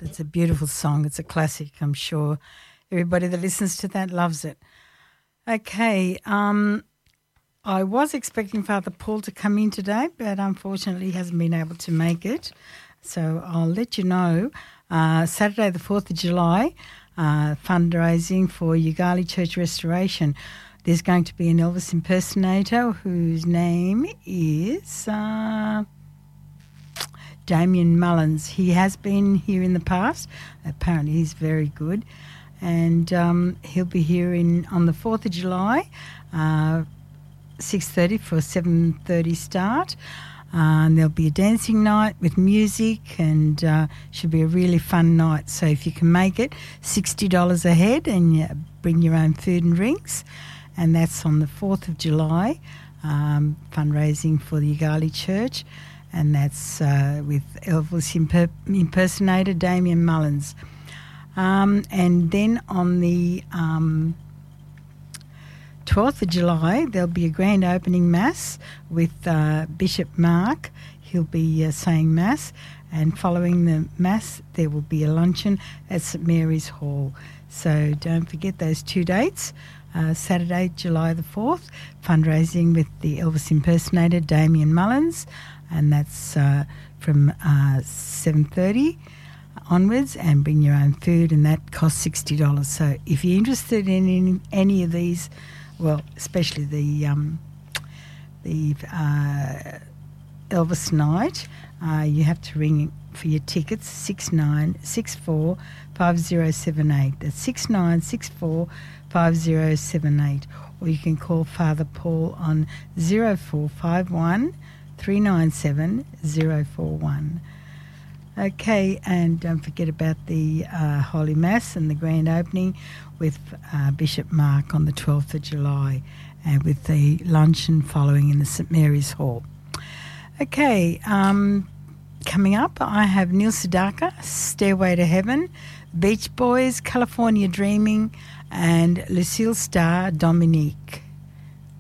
It's a beautiful song. It's a classic. I'm sure everybody that listens to that loves it. Okay, I was expecting Father Paul to come in today, but unfortunately he hasn't been able to make it. So I'll let you know. Saturday the 4th of July, fundraising for Ugali Church Restoration. There's going to be an Elvis impersonator whose name is Damien Mullins. He has been here in the past. Apparently he's very good. And he'll be here on the 4th of July, 6:30 for a 7:30 start. And there'll be a dancing night with music and should be a really fun night. So if you can make it, $60 a head, and you bring your own food and drinks. And that's on the 4th of July, fundraising for the Ugali Church. And that's with Elvis impersonator Damien Mullins. And then on the 12th of July, there'll be a grand opening mass with Bishop Mark. He'll be saying mass, and following the mass, there will be a luncheon at St Mary's Hall. So don't forget those two dates. Saturday, July the 4th, fundraising with the Elvis impersonator Damien Mullins, and that's from 7:30 onwards, and bring your own food, and that costs $60. So if you're interested in any of these, well, especially the Elvis night, you have to ring for your tickets 6964 5078. That's 6964 5078. Or you can call Father Paul on 0451 397 041. Okay, and don't forget about the Holy Mass and the grand opening with Bishop Mark on the 12th of July, and with the luncheon following in the St Mary's Hall. Okay, coming up, I have Neil Sedaka, Stairway to Heaven, Beach Boys, California Dreaming, and Lucille Starr, Dominique.